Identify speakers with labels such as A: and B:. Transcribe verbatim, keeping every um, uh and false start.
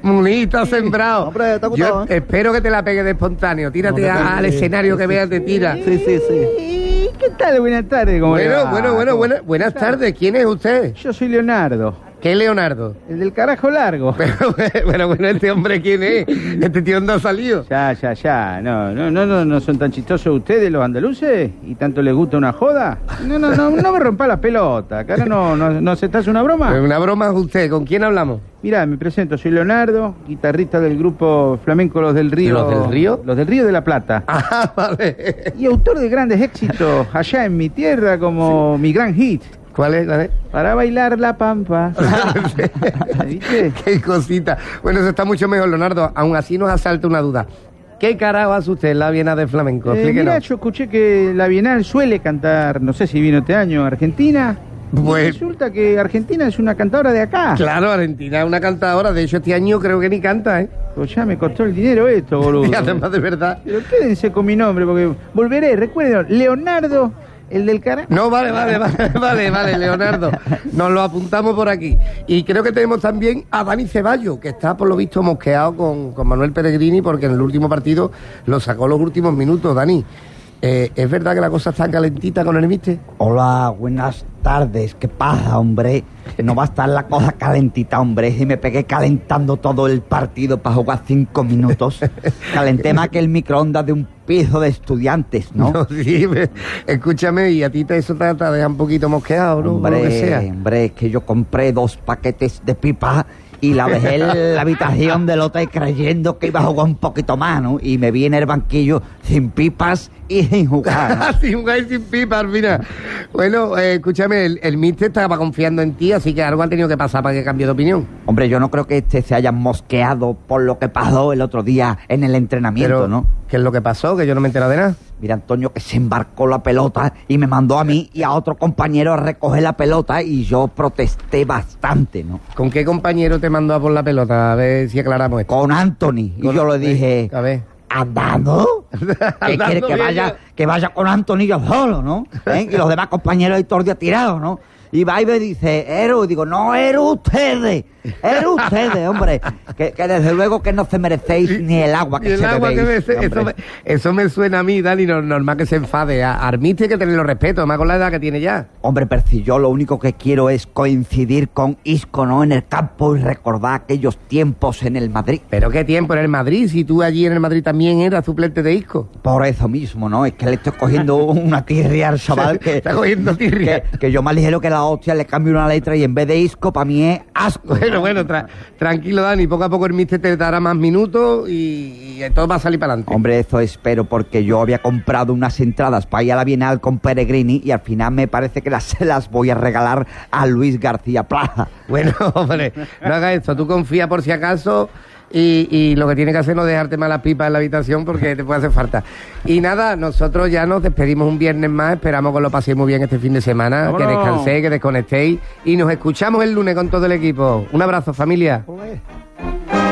A: Mulito sembrado.
B: Hombre, ¿te ha gustado,
A: Yo
B: eh?
A: espero que te la pegue de espontáneo. Tírate
B: No,
A: a- al escenario que veas, te tira.
B: Sí, sí, sí.
C: ¿Qué tal? Buenas tardes, ¿cómo le
A: Bueno,
C: va?
A: bueno, bueno,
C: ¿Cómo-
A: buena- buenas tardes. ¿Quién es usted?
C: Yo soy Leonardo,
A: ¿Qué Leonardo?
C: el del carajo largo.
A: Pero, pero bueno, ¿este hombre quién es? Este tío no ha salido.
C: Ya, ya, ya. No, no, no, no, no son tan chistosos ustedes los andaluces y tanto les gusta una joda. No, no, no, no me rompa la pelota. Cara, no, no, no se te hace una broma.
A: Pero una broma es usted. ¿Con quién hablamos?
C: Mirá, me presento, soy Leonardo, guitarrista del grupo flamenco Los del Río.
A: ¿Los del Río?
C: Los del Río de la Plata.
A: Ah, vale.
C: Y autor de grandes éxitos allá en mi tierra como mi gran hit.
A: ¿Cuál es? ¿Cuál es?
C: Para bailar la pampa. ¿Viste?
A: Qué cosita. Bueno, eso está mucho mejor, Leonardo. Aún así nos asalta una duda. ¿Qué carajo hace usted en la Bienal de Flamenco?
C: Eh,
A: Explíquenos.
C: mira, yo escuché que la Bienal suele cantar, no sé si vino este año, Argentina.
A: Pues-
C: Y resulta que Argentina es una cantadora de acá.
A: Claro, Argentina es una cantadora. De hecho, este año creo que ni canta, ¿eh?
C: Pues ya me costó el dinero esto, boludo.
A: Y además, de verdad.
C: Pero quédense con mi nombre, porque volveré, recuerden, Leonardo, el del cara.
A: No, vale, vale, vale, vale, vale, Leonardo. Nos lo apuntamos por aquí. Y creo que tenemos también a Dani Ceballos, que está por lo visto mosqueado con, con Manuel Pellegrini, porque en el último partido lo sacó los últimos minutos. Dani, eh, ¿es verdad que la cosa está calentita con el míster?
B: Hola, buenas tardes. ¿Qué pasa, hombre? No va a estar la cosa calentita, hombre. Si me pegué calentando todo el partido para jugar cinco minutos. Calenté más que el microondas de un piso de estudiantes, ¿no?
A: No, sí, me- escúchame, y a ti te, eso te, te deja un poquito mosqueado, ¿no? Por lo que sea.
B: Hombre, hombre, es que yo compré dos paquetes de pipa y la dejé en la habitación del hotel creyendo que iba a jugar un poquito más, ¿no? Y me vi en el banquillo sin pipas y sin jugar.
A: Sin jugar y sin pipas, mira. Bueno, eh, escúchame, el, el míster estaba confiando en ti, así que algo ha tenido que pasar para que cambie de opinión.
B: Hombre, yo no creo que este se haya mosqueado por lo que pasó el otro día en el entrenamiento,
A: Pero,
B: ¿no?
A: ¿qué es lo que pasó? Que yo no me he enterado de nada.
B: Mira, Antonio, que se embarcó la pelota y me mandó a mí y a otro compañero a recoger la pelota y yo protesté bastante, ¿no?
A: ¿Con qué compañero te mandó a por la pelota? A ver si aclaramos esto.
B: Con Anthony. Y
A: Con-
B: yo le dije,
A: A ver.
B: ¿andando? ¿Qué
A: Andando
B: quiere que
A: bien,
B: vaya,
A: yo.
B: que vaya con Anthony yo solo, ¿no? ¿Eh? Y los demás compañeros ahí todo el día tirados, ¿no? Y va y me dice, Eru, y digo, no, Eru ustedes, Eru ustedes, hombre, que, que desde luego que no se merecéis ni el agua que
A: Y el
B: se
A: agua que me,
B: bebéis,
A: eso,
B: hombre.
A: me, eso me suena a mí, Dani, no, normal que se enfade. A Armiste hay que tenerlo respeto, más con la edad que tiene ya.
B: Hombre, Percy, yo lo único que quiero es coincidir con Isco, ¿no? En el campo y recordar aquellos tiempos en el Madrid.
A: Pero qué tiempo en el Madrid, si tú allí en el Madrid también eras suplente de Isco.
B: Por eso mismo, ¿no? Es que le estoy cogiendo una tirria al chaval que...
A: Está cogiendo tirria.
B: Que, que yo más ligero que la hostia le cambio una letra y en vez de Isco, para mí es asco.
A: Bueno, bueno, tra- tranquilo, Dani, poco a poco el míster te dará más minutos y, y todo va a salir para adelante.
B: Hombre, eso espero, porque yo había comprado unas entradas para ir a la Bienal con Pellegrini y al final me parece que las, se las voy a regalar a Luis García Plaza.
A: Bueno, hombre, no hagas esto, tú confía por si acaso y, y lo que tienes que hacer es no dejarte malas pipas en la habitación porque te puede hacer falta. Y nada, nosotros ya nos despedimos un viernes más, esperamos que lo paséis muy bien este fin de semana,
C: ¡Vámonos!
A: que descanséis, que desconectéis y nos escuchamos el lunes con todo el equipo. Un abrazo, familia.
B: Joder.